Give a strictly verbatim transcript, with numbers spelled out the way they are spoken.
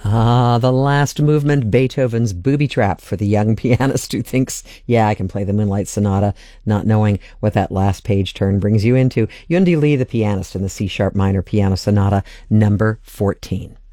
Ah, the last movement, Beethoven's Booby Trap for the young pianist who thinks, yeah, I can play the Moonlight Sonata, not knowing what that last page turn brings you into. Yundi Lee, the pianist in the C-sharp minor piano sonata number fourteen.